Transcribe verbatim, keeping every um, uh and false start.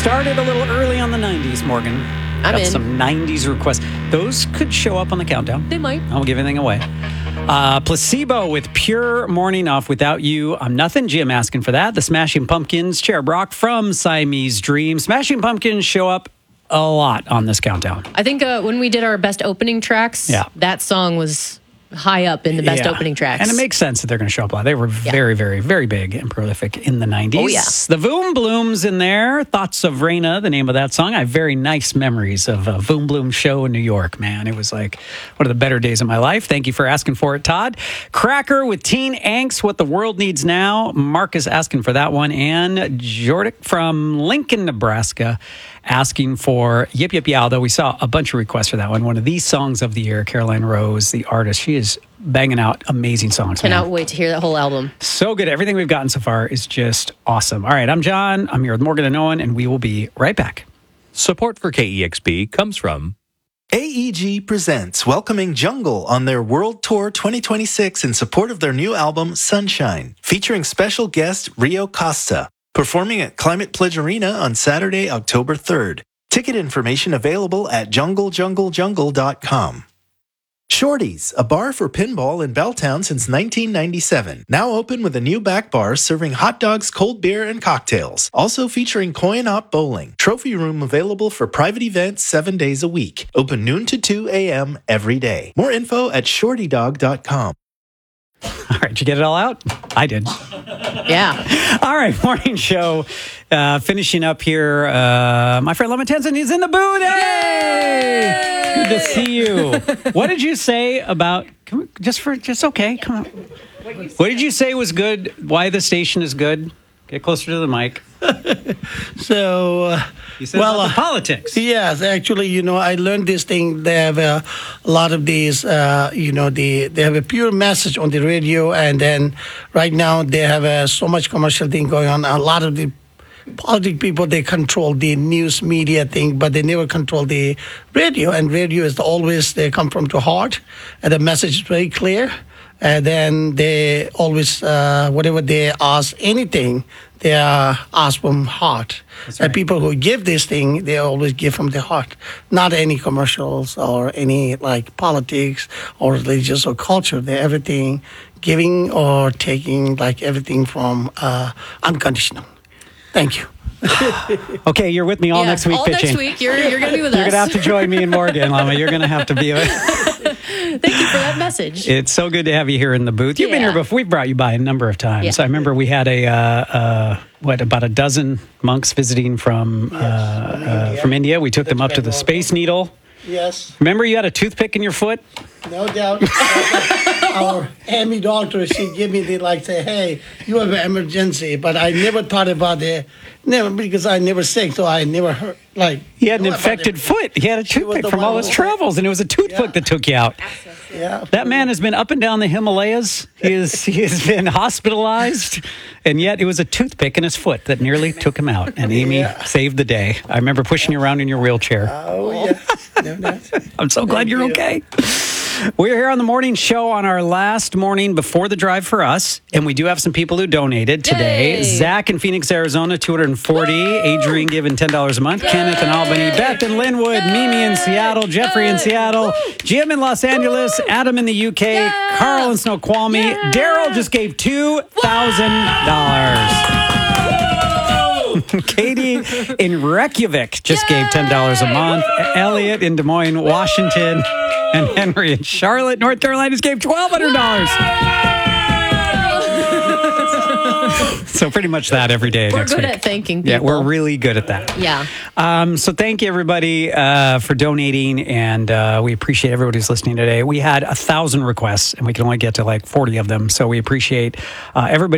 Started a little early on the nineties, Morgan. I'm Got in. some nineties requests. Those could show up on the countdown. They might. I won't give anything away. Uh, Placebo with Pure Morning Off. Without You, I'm Nothing. Jim asking for that. The Smashing Pumpkins, Chair Brock from Siamese Dream. Smashing Pumpkins show up a lot on this countdown. I think uh, when we did our best opening tracks, Yeah. that song was high up in the best Yeah. opening tracks. And it makes sense that they're going to show up a lot. They were Yeah. very, very, very big and prolific in the nineties. Oh, yeah. The Voom Blooms in there. Thoughts of Raina, the name of that song. I have very nice memories of a Voom Bloom show in New York, man. It was like one of the better days of my life. Thank you for asking for it, Todd. Cracker with Teen Angst, What the World Needs Now. Mark is asking for that one. And Jordic from Lincoln, Nebraska, asking for Yip Yip Yow, though we saw a bunch of requests for that one. One of these songs of the year, Caroline Rose, the artist. She is banging out amazing songs. Cannot man. wait to hear that whole album. So good. Everything we've gotten so far is just awesome. All right, I'm John. I'm here with Morgan and Owen, and we will be right back. Support for K E X P comes from A E G presents welcoming Jungle on their World Tour twenty twenty-six in support of their new album, Sunshine, featuring special guest Rio Costa, performing at Climate Pledge Arena on Saturday, October third. Ticket information available at jungle jungle jungle dot com. Shorty's, a bar for pinball in Belltown since nineteen ninety-seven. Now open with a new back bar serving hot dogs, cold beer, and cocktails. Also featuring coin-op bowling. Trophy room available for private events seven days a week. Open noon to two a.m. every day. More info at shorty dog dot com. All right, did you get it all out? I did. Yeah. All right, morning show. Uh, finishing up here. Uh, my friend Lemon Tenson is in the booth. Hey! Good to see you. What did you say about, come on, just for, just okay, come on. What did you say was good? Why the station is good? Get closer to the mic. So, uh, You said well, about the uh, politics. yes, actually, you know, I learned this thing. They have uh, a lot of these, uh, you know, the, they have a pure message on the radio, and then right now they have uh, so much commercial thing going on. A lot of the politic people, they control the news media thing, but they never control the radio, and radio is always, they come from the heart, and the message is very clear. And then they always, uh, whatever they ask, anything, they uh, ask from heart. That's And right. people who give this thing, they always give from their heart, not any commercials or any like politics or religious or culture. They're everything giving or taking, like everything from uh, unconditional. Thank you. Okay, you're with me all Yeah, next week all pitching. next week, you're, you're going to be with You're us. going to have to join me and Morgan, Lama. You're going to have to be with Thank you for that message. It's so good to have you here in the booth. You've been Yeah. here before. We've brought you by a number of times. Yeah. I remember we had a, uh, uh, what, about a dozen monks visiting from, uh, uh, from India. We took them up to the Space Needle. Yes, Remember you had a toothpick in your foot? no doubt. Our Amy doctor, she gave me the like, say, hey, you have an emergency, but I never thought about it, never, because I never sick, so I never heard, like. He had an know about infected it. foot. He had a was toothpick the from one all his who- travels, and it was a toothpick Yeah. that took you out. Yeah. That man has been up and down the Himalayas. He, is, he has been hospitalized, and yet it was a toothpick in his foot that nearly took him out. And Amy Yeah. saved saved the day. I remember pushing you around in your wheelchair. Oh, yeah. No doubt. I'm so glad Thank you're you. okay. We're here on the morning show on our last morning before the drive for us, and we do have some people who donated today. Yay. Zach in Phoenix, Arizona, two hundred forty. Adrian giving ten dollars a month. Kenneth in Albany. Beth in Linwood. Mimi in Seattle. Jeffrey in Seattle. Jim in Los Angeles. Adam in the U K. Yeah. Carl in Snoqualmie. Yeah. Daryl just gave two thousand dollars. Katie in Reykjavik just gave ten dollars a month. Elliot in Des Moines, Washington. And Henry in Charlotte, North Carolina just gave twelve hundred dollars. So pretty much that every day We're next good week. at thanking people. Yeah, we're really good at that. Yeah. Um, so thank you, everybody, uh, for donating, and uh, we appreciate everybody who's listening today. We had a thousand requests, and we can only get to like forty of them, so we appreciate uh, everybody.